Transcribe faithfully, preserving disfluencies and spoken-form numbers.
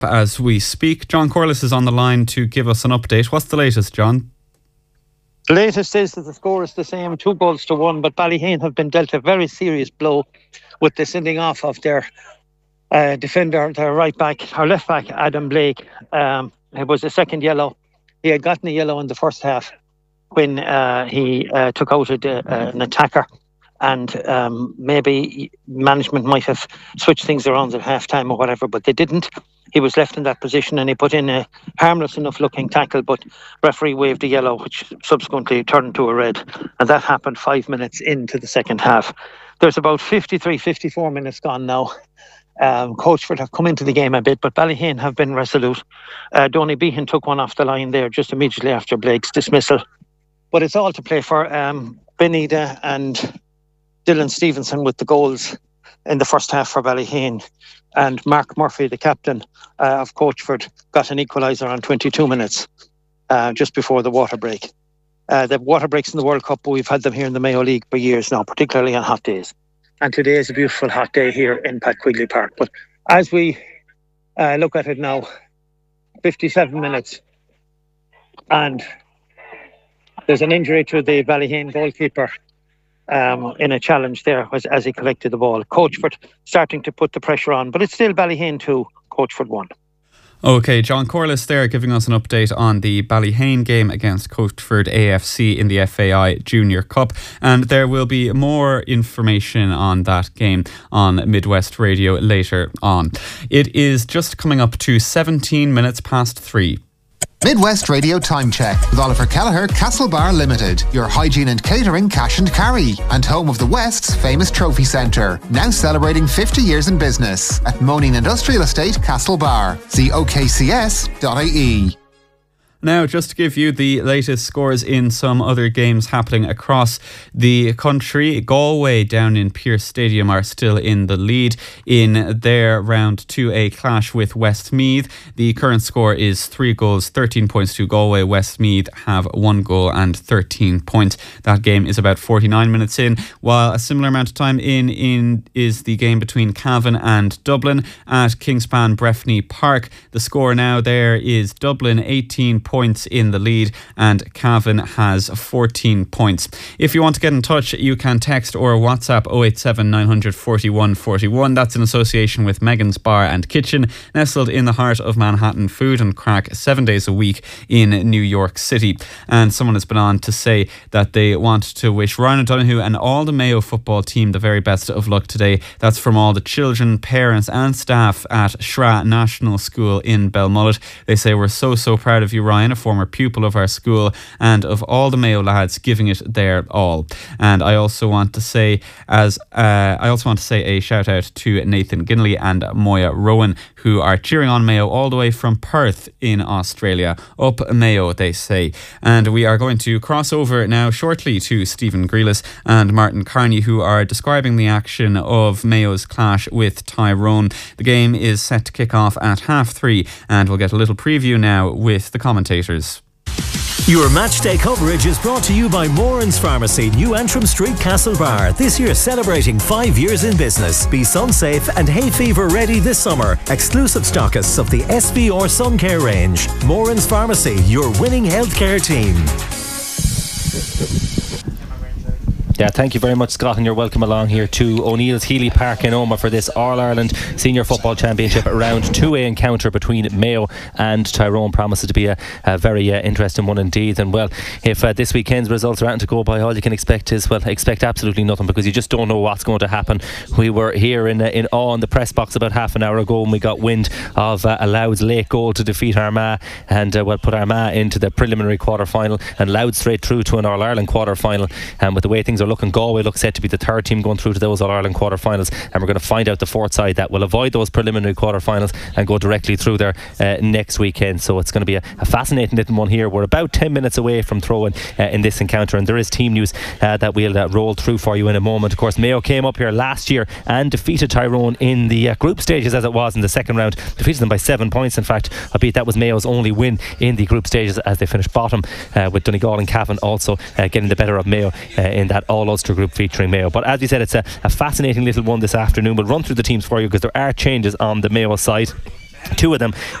as we speak. John Corliss is on the line to give us an update. What's the latest, John? The latest is that the score is the same, two goals to one, but Ballygeen have been dealt a very serious blow with the sending off of their uh, defender, their right back, or left back, Adam Blake. Um, it was a second yellow. He had gotten a yellow in the first half when uh, he uh, took out a, uh, an attacker, and um, maybe management might have switched things around at half time or whatever, but they didn't. He was left in that position and he put in a harmless enough looking tackle, but referee waved a yellow, which subsequently turned to a red, and that happened five minutes into the second half. There's about fifty-three, fifty-four minutes gone now. Um, Coachford have come into the game a bit, but Ballygeen have been resolute. Uh, Donny Behan took one off the line there just immediately after Blake's dismissal. But it's all to play for. um, Benida and Dylan Stevenson with the goals in the first half for Ballygeen, and Mark Murphy, the captain uh, of Coachford, got an equaliser on twenty-two minutes uh, just before the water break. Uh, the water breaks in the World Cup, we've had them here in the Mayo League for years now, particularly on hot days. And today is a beautiful hot day here in Pat Quigley Park. But as we uh, look at it now, fifty-seven minutes, and there's an injury to the Ballygeen goalkeeper um, in a challenge there as, as he collected the ball. Coachford starting to put the pressure on, but it's still Ballygeen two, Coachford one. Okay, John Corliss there giving us an update on the Ballygeen game against Coachford A F C in the F A I Junior Cup, and there will be more information on that game on Midwest Radio later on. It is just coming up to seventeen minutes past three. Midwest Radio Time Check with Oliver Kelleher, Castlebar Limited, your hygiene and catering cash and carry, and home of the West's famous trophy centre, now celebrating fifty years in business at Moaning Industrial Estate, Castlebar. See O K C S dot I E. Now, just to give you the latest scores in some other games happening across the country, Galway down in Pearse Stadium are still in the lead in their round two A clash with Westmeath. The current score is three goals, thirteen points to Galway. Westmeath have one goal and thirteen points. That game is about forty-nine minutes in, while a similar amount of time in, in is the game between Cavan and Dublin at Kingspan Breffni Park. The score now there is Dublin eighteen points. points in the lead and Cavan has fourteen points. If you want to get in touch, you can text or WhatsApp oh eight seven, nine hundred, forty-one, forty-one. That's in association with Megan's Bar and Kitchen, nestled in the heart of Manhattan food and crack seven days a week in New York City. And someone has been on to say that they want to wish Ryan O'Donoghue and all the Mayo football team the very best of luck today. That's from all the children, parents and staff at Shra National School in Belmullet. They say, we're so so proud of you, Ryan, a former pupil of our school, and of all the Mayo lads giving it their all. And I also want to say as uh, I also want to say a shout out to Nathan Ginley and Moya Rowan, who are cheering on Mayo all the way from Perth in Australia. Up Mayo, they say. And we are going to cross over now shortly to Stephen Grealis and Martin Carney, who are describing the action of Mayo's clash with Tyrone. The game is set to kick off at half three, and we'll get a little preview now with the commentators. Your matchday coverage is brought to you by Moran's Pharmacy, New Antrim Street, Castlebar. This year celebrating five years in business. Be sun safe and hay fever ready this summer. Exclusive stockists of the S V R Sun Care range. Moran's Pharmacy, your winning healthcare team. Yeah, thank you very much, Scott, and you're welcome along here to O'Neill's Healy Park in Omagh for this All-Ireland Senior Football Championship round two A encounter between Mayo and Tyrone. Promises to be a, a very uh, interesting one indeed. And well, if uh, this weekend's results are out to go by, all you can expect is, well, expect absolutely nothing, because you just don't know what's going to happen. We were here in uh, in awe in the press box about half an hour ago when we got wind of uh, a Louth's late goal to defeat Armagh and uh, well, put Armagh into the preliminary quarter-final, and Louth straight through to an All-Ireland quarter-final. And with the way things are looking, Galway looks set to be the third team going through to those All-Ireland quarter-finals, and we're going to find out the fourth side that will avoid those preliminary quarter-finals and go directly through there uh, next weekend. So it's going to be a, a fascinating little one here. We're about ten minutes away from throwing uh, in this encounter, and there is team news uh, that we'll uh, roll through for you in a moment. Of course, Mayo came up here last year and defeated Tyrone in the uh, group stages, as it was in the second round. Defeated them by seven points, in fact, albeit that was Mayo's only win in the group stages, as they finished bottom uh, with Donegal and Cavan also uh, getting the better of Mayo uh, in that all-Ulster group featuring Mayo. But as we said, it's a, a fascinating little one this afternoon. We'll run through the teams for you because there are changes on the Mayo side. Two of them